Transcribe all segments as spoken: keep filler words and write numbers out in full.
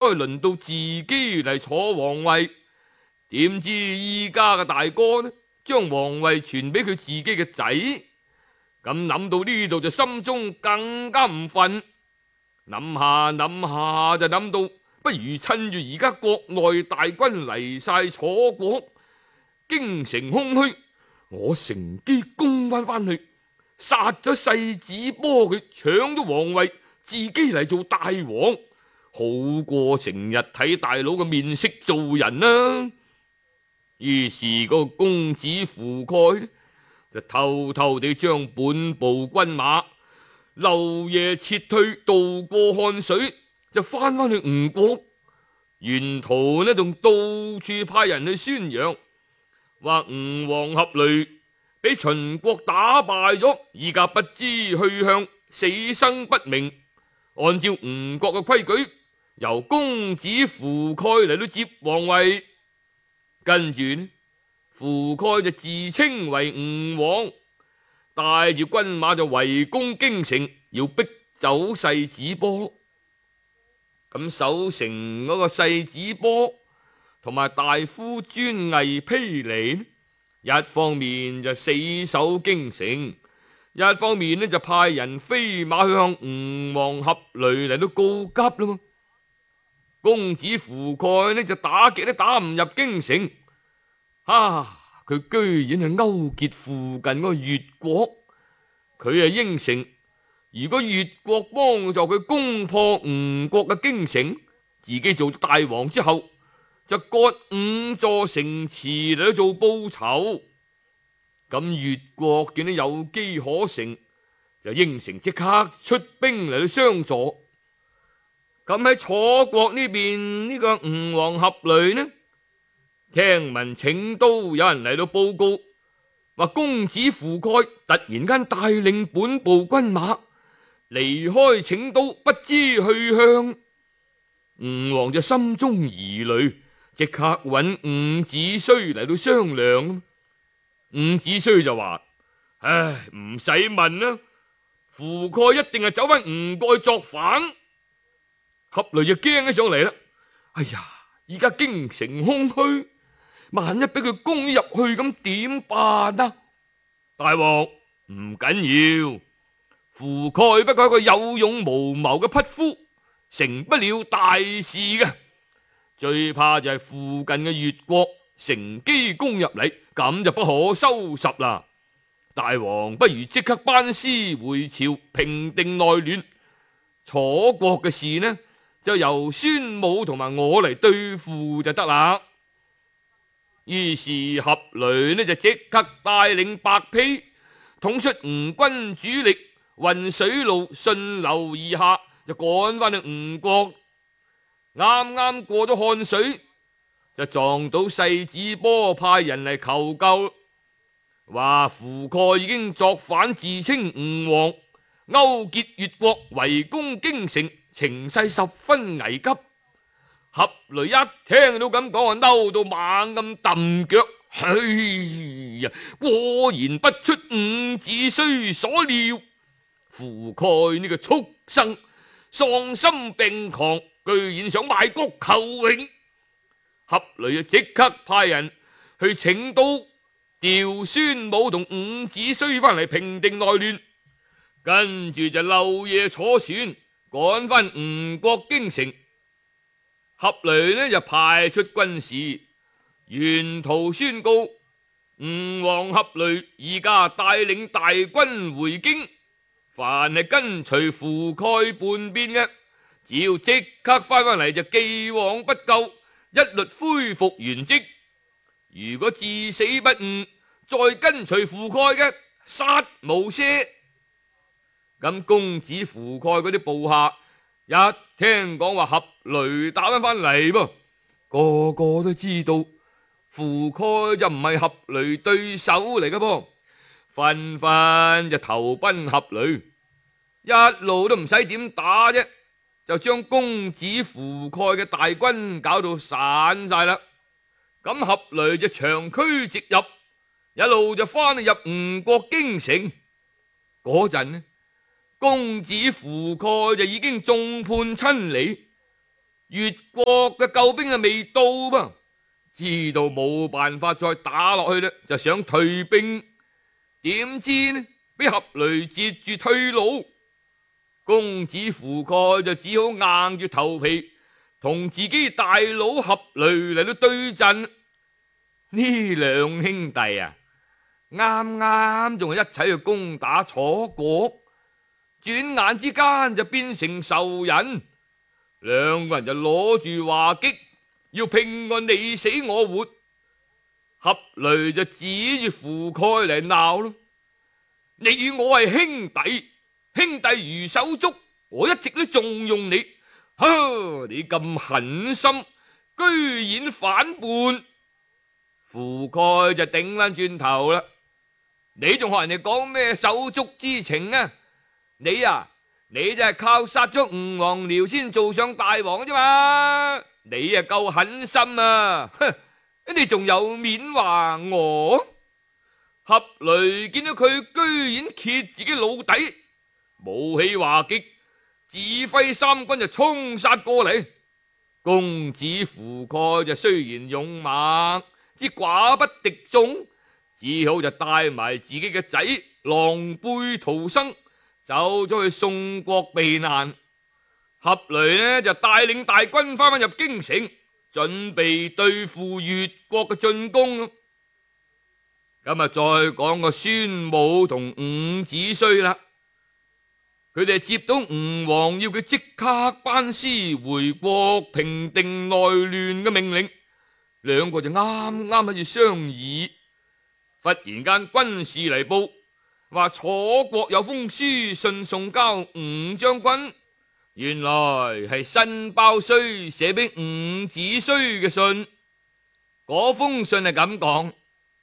輪到自己嚟坐皇位，點知依家嘅大哥呢，將皇位傳俾佢自己嘅仔，咁諗到呢度就心中更加唔忿，諗下諗下就諗到，不如趁住而家國內大軍嚟晒楚國，京城空虛，我乘機攻翻翻去，殺咗世子波佢，搶咗皇位，自己嚟做大王，好過成日睇大佬嘅面色做人啦。於是嗰個公子夫蓋就偷偷地將本部軍馬漏夜撤退，渡過漢水，就翻返去吳國。沿途呢仲到處派人去宣揚，話吳王闔閭俾秦國打敗咗，而家不知去向，死生不明。按照吳國嘅規矩，由公子夫蓋嚟到接皇位。跟住呢，夫蓋就自稱為吳王，帶住軍馬就圍攻京城，要逼走世子波。咁守城嗰個世子波同埋大夫專魏丕離，一方面就死守京城，一方面呢就派人飛馬去向吳王闔閭嚟到告急啦嘛。公子夫蓋呢就打極都打唔入京城，啊！佢居然係勾結附近嗰個越國，佢係應承，如果越國幫助佢攻破吳國嘅京城，自己做大王之後，就割五座城池嚟到做報酬。咁越國見到有機可乘，就應承即刻出兵嚟到相助。咁喺楚國呢邊呢個吳王闔閭呢，聽聞請都有人嚟到報告，話公子夫蓋突然間帶領本部軍馬離開請都，不知去向。吳王就心中疑慮，即刻揾伍子胥嚟到商量。伍子胥就話：唉，唔使問啦，夫蓋一定係走翻吳國作反。闔閭就驚起上嚟啦！哎呀，而家京城空虛，萬一俾佢攻入去，咁點辦啊？大王，唔緊要，夫蓋不過係個有勇無謀嘅匹夫，成不了大事嘅。最怕就係附近嘅越國乘機攻入嚟，咁就不可收拾啦。大王不如即刻班師回朝，平定內亂。楚國嘅事呢，就由孫武同埋我嚟對付就得啦。於是闔閭呢就即刻帶領白丕統出吳軍主力，運水路順流而下，就趕翻去吳國。啱啱過咗漢水，就撞到世子波派人嚟求救，話夫蓋已經作反，自稱吳王，勾結越國圍攻京城，情勢十分危急。闔閭一聽到咁講，啊嬲到猛咁揼腳，哎呀，果然不出伍子胥所料，夫蓋呢個畜生喪心病狂，居然想賣國求榮。闔閭啊即刻派人去請都調孫武同伍子胥翻嚟平定內亂，跟住就漏夜坐船趕翻吳國京城。闔閭呢就派出軍士，沿途宣告吳王闔閭而家帶領大軍回京，凡係跟隨夫蓋叛變嘅，只要即刻翻返嚟就既往不咎，一律恢復原職。如果至死不悟，再跟隨夫蓋嘅，殺無赦。咁公子夫蓋嗰啲部下一聽講話闔閭打翻翻嚟噃，個個都知道夫蓋就唔係闔閭對手嚟嘅噃，紛紛就投奔闔閭，一路都唔使點打啫，就將公子夫蓋嘅大軍搞到散晒啦。咁闔閭就長驅直入，一路就翻去入吳國京城。嗰陣呢，公子夫蓋就已經眾叛親離， 越國嘅救兵啊未到噃，知道冇辦法再打落去啦，就想退兵，點知呢俾闔閭截住退路。公子夫蓋就只好硬住頭皮同自己大佬闔閭嚟到對陣。呢兩兄弟啊，啱啱仲係一齊去攻打楚國，轉眼之間就變成仇人。兩個人就攞住話戟，要拼個你死我活。闔閭就指住夫蓋嚟鬧咯：你與我係兄弟，兄弟如手足，我一直都重用你，呵，你咁狠心，居然反叛！夫蓋就頂翻轉頭啦：你仲學人哋講咩手足之情啊？你啊，你就係靠殺咗吳王僚先做上大王啫嘛！你啊夠狠心啊！哼，你仲有面話我？闔閭見到佢居然揭自己老底，舞起話戟，指揮三軍就衝殺過嚟。公子夫蓋就雖然勇猛，之寡不敵眾，只好就帶埋自己嘅仔狼狽逃生，走咗去宋國避難。闔閭呢就帶領大軍翻返入京城，準備對付越國嘅進攻。今日再講個孫武同伍子胥啦，佢哋接到吳王要佢即刻班師回國平定內亂嘅命令，兩個就啱啱喺度商議，忽然間軍士嚟報，話楚國有封書信送交伍將軍，原來係申包胥寫俾伍子胥嘅信。嗰封信係咁講：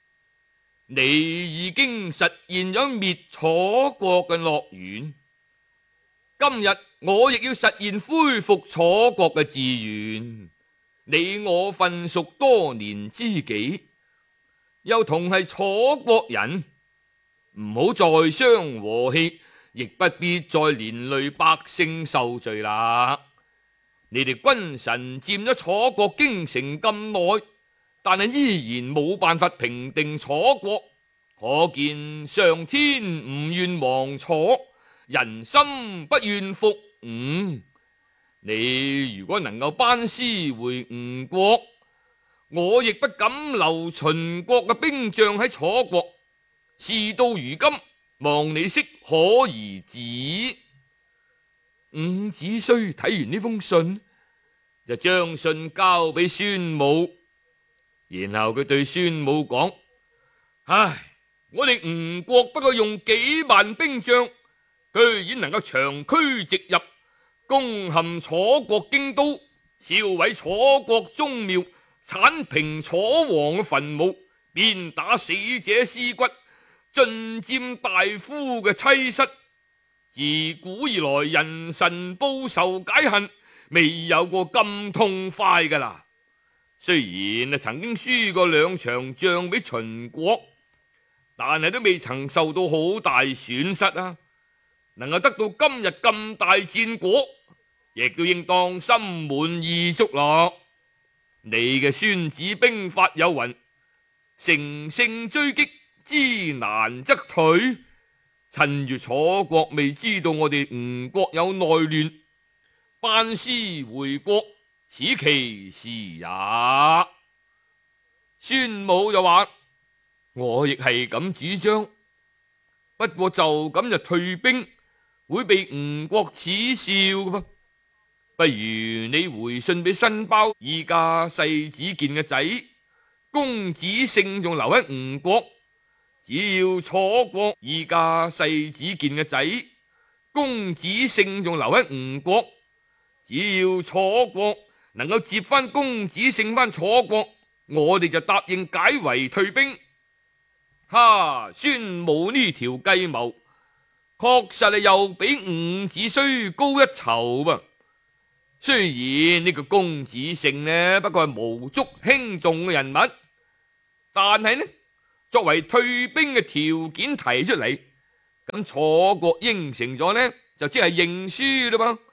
你已經實現咗滅楚國嘅諾言，今日我亦要實現恢復楚國嘅志願。你我份屬多年知己，又同係楚國人，唔好再傷和氣，亦不必再連累百姓受罪啦。你哋君臣佔咗楚國京城咁耐，但係依然冇辦法平定楚國，可見上天唔願亡楚，人心不願復吳。你如果能夠班師回吳國，我亦不敢留秦國嘅兵將喺楚國。事到如今，望你適可而止。伍子胥睇完呢封信，就將信交俾孫武，然後佢對孫武講：唉，我哋吳國不過用幾萬兵將，居然能夠長驅直入，攻陷楚國京都，燒毀楚國宗廟，鏟平楚王嘅墳墓，鞭打死者屍骨，進佔大夫嘅妻室。自古以來，人臣報仇解恨，未有過咁痛快噶啦。雖然曾經輸過兩場仗俾秦國，但係都未曾受到好大損失啊！能夠得到今日咁大戰果，亦都應當心滿意足咯。你嘅孫子兵法有云：乘勝追擊，知難則退。趁住楚國未知道我哋吳國有內亂，班師回國，此其時也。孫武就話：我亦係咁主張，不過就咁就退兵，會被吳國恥笑嘅噃。不如你回信俾申包，依家世子健嘅仔公子勝仲留喺吳國，只要楚國依家世子健嘅仔公子勝仲留喺吳國，只要楚國能夠接翻公子勝翻楚國，我哋就答應解圍退兵。哈！孫武呢條計謀確實係又比伍子胥高一籌噃。雖然呢個公子勝呢不過係無足輕重嘅人物，但係呢作為退兵嘅條件提出嚟，咁楚國應承咗呢就即係認輸啦噃。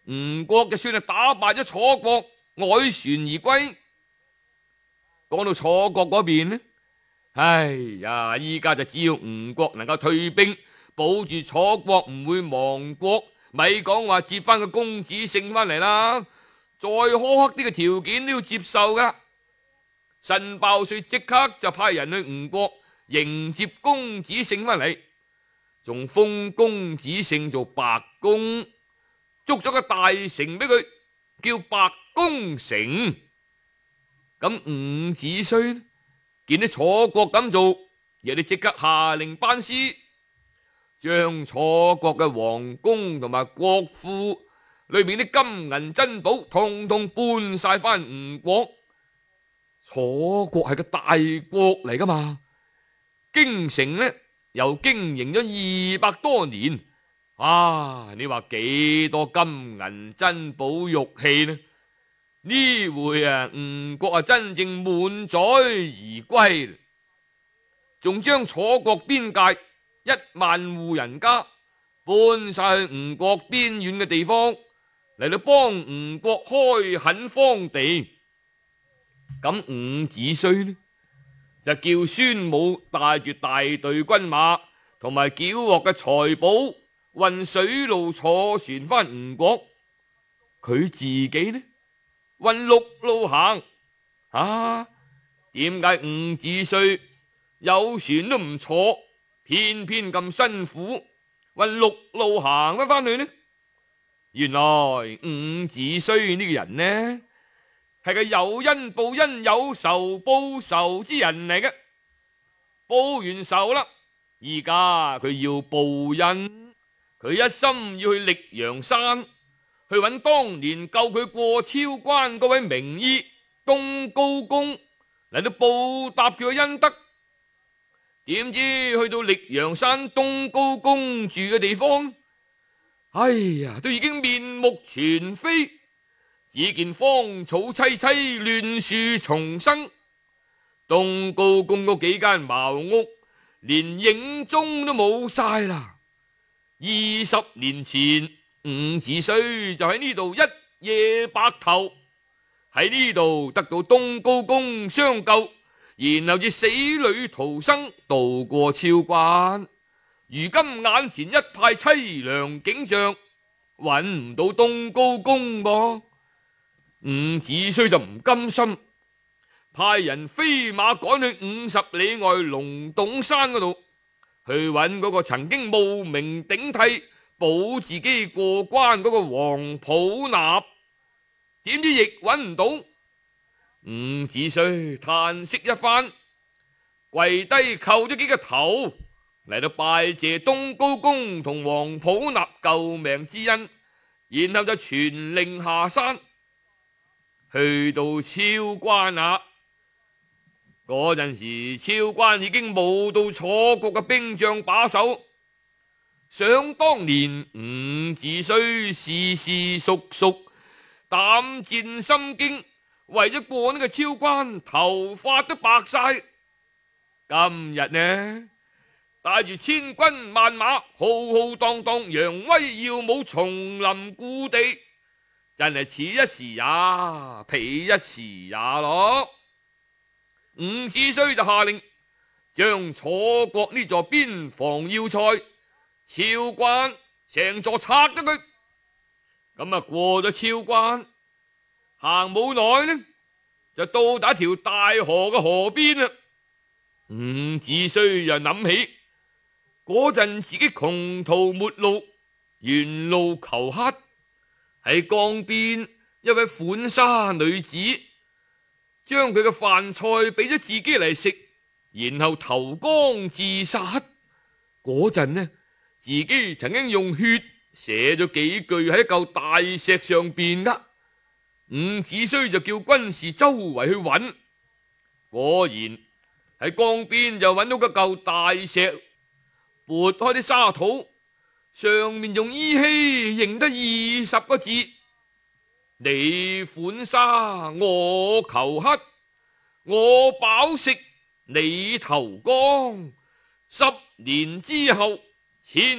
吳國就算係打敗咗楚國，凱旋而歸。講到楚國嗰邊呢，哎呀，依家就只要吳國能夠退兵，保住楚國唔會亡國，咪講話接翻個公子勝翻嚟啦。再苛刻啲嘅條件都要接受噶。申包胥即刻就派人去吳國迎接公子勝翻嚟，仲封公子勝做白公，築咗個大城俾佢，叫白公城。咁伍子胥見到楚國咁做，亦都即刻下令班師，將楚國嘅皇宮同埋國庫裏面啲金銀珍寶通通搬晒翻吳國。楚國係個大國嚟噶嘛，京城呢又經營咗二百多年，啊，你話幾多金銀珍寶玉器呢？呢回啊，吳國啊真正滿載而歸，仲將楚國邊界一萬戶人家搬晒去吳國邊遠嘅地方嚟到幫吳國開墾荒地。咁伍子胥呢，就叫孫武帶住大隊軍馬同埋繳獲嘅財寶運水路坐船翻吳國，佢自己呢運陸路行。啊，點解伍子胥有船都唔坐，偏偏咁辛苦運陸路行翻翻去呢？原來伍子胥呢個人呢，係個有恩報恩、有仇報仇之人嚟嘅。報完仇啦，而家佢要報恩，佢一心要去溧陽山去揾當年救佢過昭關嗰位名醫東高公嚟到報答佢嘅恩德。點知去到溧陽山東高公住嘅地方，哎呀，都已經面目全非。只見荒草萋萋，亂樹叢生，東高公嗰幾間茅屋連影蹤都冇晒啦。二十年前，伍子胥就喺呢度一夜白頭，喺呢度得到東高公相救，然後至死裏逃生，渡過昭關。如今眼前一派淒涼景象，揾唔到東高公噃。伍子胥就唔甘心，派人飛馬趕去五十里外龍洞山嗰度，去揾嗰個曾經冒名頂替保自己過關嗰個皇甫赧，點知亦揾唔到。伍子胥嘆息一番，跪低叩咗幾個頭，嚟到拜謝東高公同皇甫赧救命之恩，然後就傳令下山。去到昭關啊，嗰陣時昭關已經冇到楚國嘅兵將把守。想當年伍子胥事事熟熟，膽戰心驚，為咗過呢個昭關，頭髮都白晒。今日呢，帶住千軍萬馬，浩浩蕩蕩，揚威耀武，重臨故地。真係此一時也，彼一時也咯。伍子胥就下令將楚國呢座邊防要塞昭關成座拆咗佢。咁啊過咗昭關，行冇耐呢，就到達一條大河嘅河邊啦。伍子胥又諗起嗰陣自己窮途末路，沿路求乞。喺江邊，一位浣紗女子將佢嘅飯菜俾咗自己嚟食，然後投江自殺。嗰陣呢，自己曾經用血寫咗幾句喺一嚿大石上邊噶。伍子胥就叫軍士周圍去揾，果然喺江邊就揾到個嚿大石，撥開啲沙土，上面仲依稀認得二十個字：你浣紗我求乞，我飽食你投江。十年之後，千